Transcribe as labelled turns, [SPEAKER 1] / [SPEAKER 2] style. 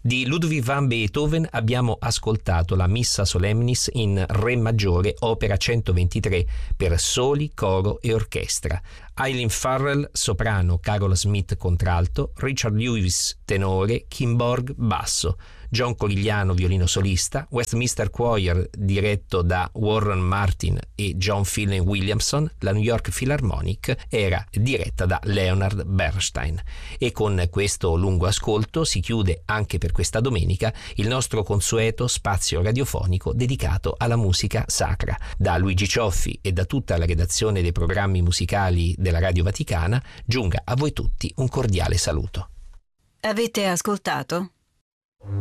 [SPEAKER 1] Di Ludwig van Beethoven abbiamo ascoltato la Missa Solemnis in Re maggiore, opera 123, per soli, coro e orchestra. Eileen Farrell soprano, Carol Smith contralto, Richard Lewis tenore, Kim Borg basso, John Corigliano violino solista, Westminster Choir diretto da Warren Martin e John Philin Williamson, la New York Philharmonic era diretta da Leonard Bernstein. E con questo lungo ascolto si chiude anche per questa domenica il nostro consueto spazio radiofonico dedicato alla musica sacra. Da Luigi Cioffi e da tutta la redazione dei programmi musicali della Radio Vaticana giunga a voi tutti un cordiale saluto.
[SPEAKER 2] Avete ascoltato